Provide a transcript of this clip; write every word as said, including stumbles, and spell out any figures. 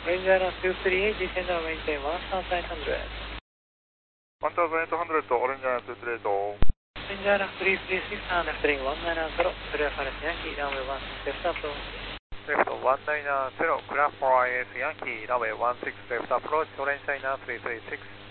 Ranger two three eight, descend and maintain one thousand eight hundred. one thousand eight hundred, Ranger two three eight. Ranger three three six, left ring one nine zero, clear for Yankee, runway one six, left approach. Left one nine zero, clear for I S Yankee, runway one six, left approach, Orange China three three six.